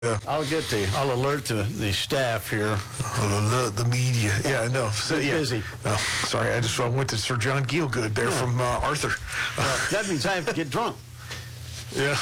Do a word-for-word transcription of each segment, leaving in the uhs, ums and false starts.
Yeah. I'll get the, I'll alert the, the staff here. Uh, the, the media. Yeah, no. So, yeah. Busy. Oh, sorry, I just I went to Sir John Gielgud there yeah. from uh, Arthur. Well, that means I have to get drunk. Yeah.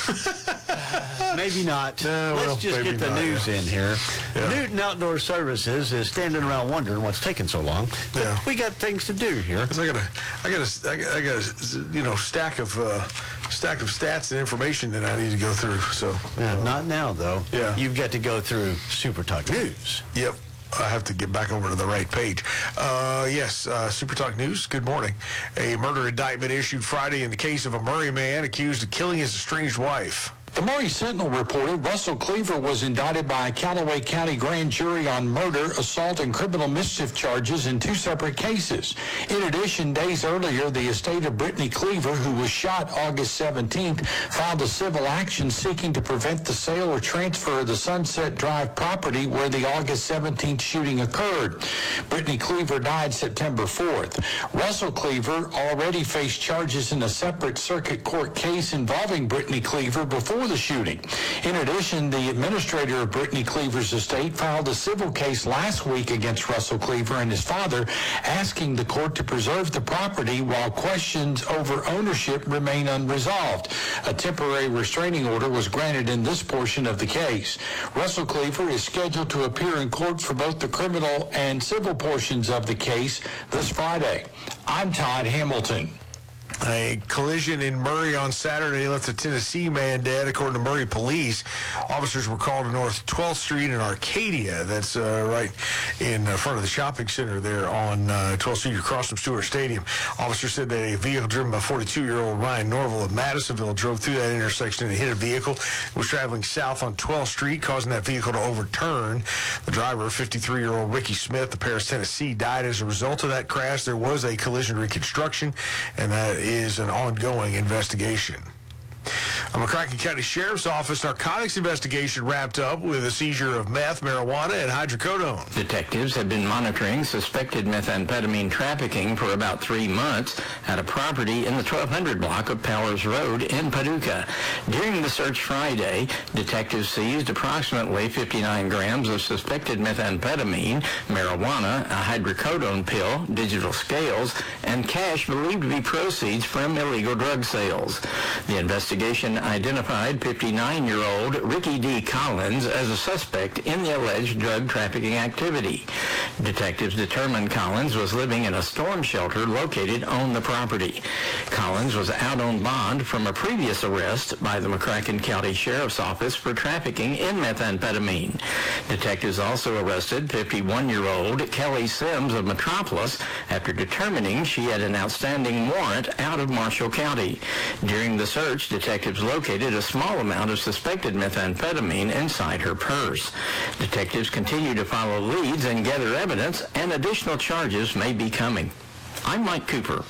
uh, maybe not. No, Let's well, just get the not, news yeah. in here. Yeah. Newton Outdoor Services is standing around wondering what's taking so long. Yeah. We got things to do here. I got a, I got a, I got, I got a, you know, stack of, uh, stack of stats and information that I need to go through. So. Yeah, uh, not now though. Yeah. You've got to go through Super Talk News. Yep. I have to get back over to the right page. Uh, yes, uh, Super Talk News, good morning. A murder indictment issued Friday in the case of a Murray man accused of killing his estranged wife. The Murray Sentinel reported Russell Cleaver was indicted by a Callaway County grand jury on murder, assault, and criminal mischief charges in two separate cases. In addition, days earlier, the estate of Brittany Cleaver, who was shot August seventeenth, filed a civil action seeking to prevent the sale or transfer of the Sunset Drive property where the August seventeenth shooting occurred. Brittany Cleaver died September fourth. Russell Cleaver already faced charges in a separate circuit court case involving Brittany Cleaver before the shooting. In addition, the administrator of Brittany Cleaver's estate filed a civil case last week against Russell Cleaver and his father, asking the court to preserve the property while questions over ownership remain unresolved. A temporary restraining order was granted in this portion of the case. Russell Cleaver is scheduled to appear in court for both the criminal and civil portions of the case this Friday. I'm Todd Hamilton. A collision in Murray on Saturday left a Tennessee man dead, according to Murray police. Officers were called to North twelfth Street in Arcadia. That's uh, right in front of the shopping center there on uh, twelfth Street across from Stewart Stadium. Officers said that a vehicle driven by forty-two-year-old Ryan Norville of Madisonville drove through that intersection and hit a vehicle. It was traveling south on twelfth Street, causing that vehicle to overturn. The driver, fifty-three-year-old Ricky Smith of Paris, Tennessee, died as a result of that crash. There was a collision reconstruction, and that is an ongoing investigation. A McCracken County Sheriff's Office narcotics investigation wrapped up with a seizure of meth, marijuana, and hydrocodone. Detectives have been monitoring suspected methamphetamine trafficking for about three months at a property in the twelve hundred block of Powers Road in Paducah. During the search Friday, detectives seized approximately fifty-nine grams of suspected methamphetamine, marijuana, a hydrocodone pill, digital scales, and cash believed to be proceeds from illegal drug sales. The investigation identified fifty-nine-year-old Ricky D. Collins as a suspect in the alleged drug trafficking activity. Detectives determined Collins was living in a storm shelter located on the property. Collins was out on bond from a previous arrest by the McCracken County Sheriff's Office for trafficking in methamphetamine. Detectives also arrested fifty-one-year-old Kelly Sims of Metropolis after determining she had an outstanding warrant out of Marshall County. During the search, detectives located a small amount of suspected methamphetamine inside her purse. Detectives continue to follow leads and gather evidence, and additional charges may be coming. I'm Mike Cooper.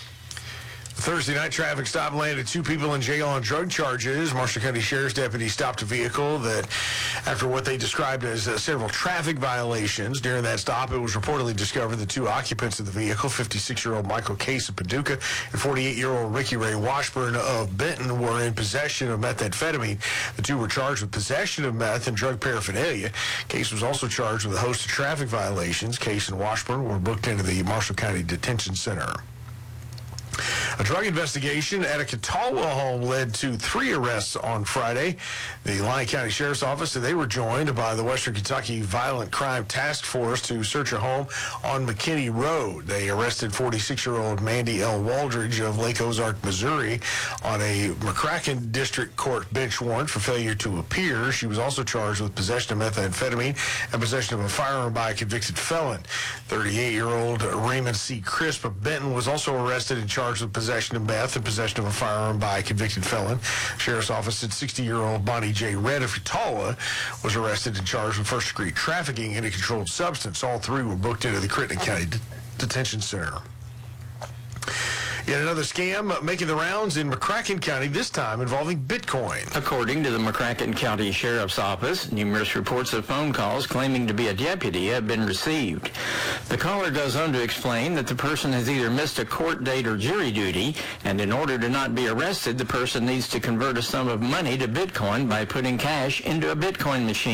Thursday night traffic stop landed two people in jail on drug charges. Marshall County Sheriff's deputies stopped a vehicle that, after what they described as uh, several traffic violations. During that stop, it was reportedly discovered the two occupants of the vehicle, fifty-six-year-old Michael Case of Paducah and forty-eight-year-old Ricky Ray Washburn of Benton, were in possession of methamphetamine. The two were charged with possession of meth and drug paraphernalia. Case was also charged with a host of traffic violations. Case and Washburn were booked into the Marshall County Detention Center. A drug investigation at a Catawba home led to three arrests on Friday. The Lyon County Sheriff's Office said they were joined by the Western Kentucky Violent Crime Task Force to search a home on McKinney Road. They arrested forty-six-year-old Mandy L. Waldridge of Lake Ozark, Missouri, on a McCracken District Court bench warrant for failure to appear. She was also charged with possession of methamphetamine and possession of a firearm by a convicted felon. thirty-eight-year-old Raymond C. Crisp of Benton was also arrested and charged with possession of meth and possession of a firearm by a convicted felon. Sheriff's Office said sixty-year-old Bonnie J. Red of Catawba was arrested and charged with first-degree trafficking in a controlled substance. All three were booked into the Crittenden County D- Detention Center. Yet another scam making the rounds in McCracken County, this time involving Bitcoin. According to the McCracken County Sheriff's Office, numerous reports of phone calls claiming to be a deputy have been received. The caller goes on to explain that the person has either missed a court date or jury duty, and in order to not be arrested, the person needs to convert a sum of money to Bitcoin by putting cash into a Bitcoin machine.